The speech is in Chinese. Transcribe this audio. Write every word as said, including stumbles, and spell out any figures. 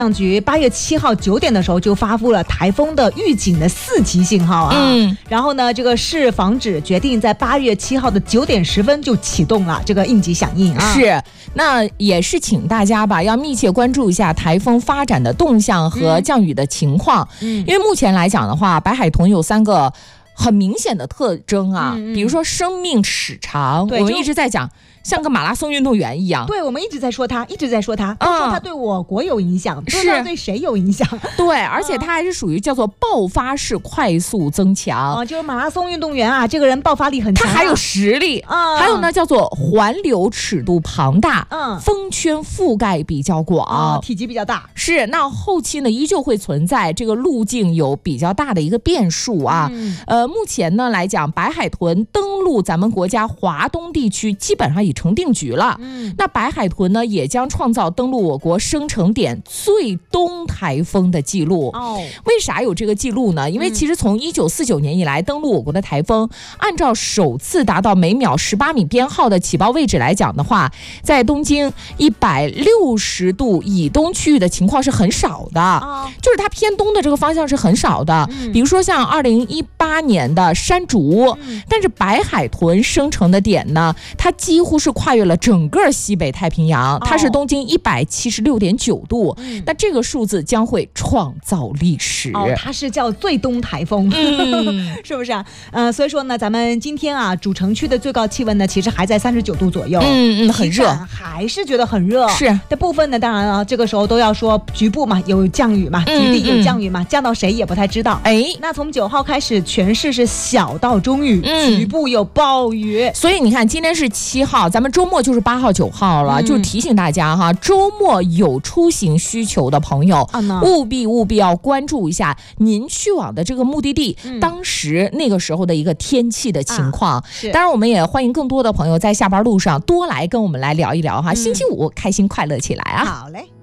象局八月七号九点的时候就发布了台风的预警的四级信号啊， 嗯， 然后呢，这个市防指决定在八月七号的九点十分就启动了这个应急响应啊。 是，那也是请大家吧，要密切关注一下台风发展的动向和降雨的情况，嗯，因为目前来讲的话，白海豚有三个很明显的特征啊，嗯嗯比如说生命尺长，我们一直在讲。像个马拉松运动员一样， 对，我们一直在说他，一直在说他，他说他对我国有影响，不知道对谁有影响。 对，而且他还是属于叫做爆发式快速增强啊，就是马拉松运动员啊，这个人爆发力很强、啊， 他还有实力啊。还有呢，叫做环流尺度庞大，嗯，风圈覆盖比较广、 啊，体积比较大。 是，那后期呢依旧会存在这个路径有比较大的一个变数啊。嗯、呃，目前呢来讲，白海豚登陆咱们国家华东地区，基本上已成定局了，嗯，那白海豚呢也将创造登陆我国生成点最东台风的记录。哦，为啥有这个记录呢？因为其实从一九四九年以来，登陆我国的台风，按照首次达到每秒十八米编号的起爆位置来讲的话，在东经一百六十度以东区域的情况是很少的，哦、就是它偏东的这个方向是很少的。嗯、比如说像二零一八年的山竹，嗯、但是白海豚生成的点呢，它几乎是跨越了整个西北太平洋，它是东经一百七十六点九度，嗯、那这个数字将会创造历史。 哦，它是叫最东台风，嗯、是不是啊？呃，所以说呢，咱们今天啊，主城区的最高气温呢，其实还在三十九度左右， 嗯嗯，很热， 还是觉得很热。 是的部分呢，当然了，这个时候都要说局部嘛，有降雨嘛，局地有降雨嘛，嗯嗯降到谁也不太知道。哎，那从九号开始，全市是小到中雨，嗯、局部有暴雨。 所以你看，今天是七号，咱们周末就是八号、九号了，嗯、就提醒大家哈，周末有出行需求的朋友，啊、务必务必要关注一下您去往的这个目的地，嗯、当时那个时候的一个天气的情况。啊、当然，我们也欢迎更多的朋友在下班路上多来跟我们来聊一聊哈，嗯、星期五开心快乐起来啊！ 好嘞。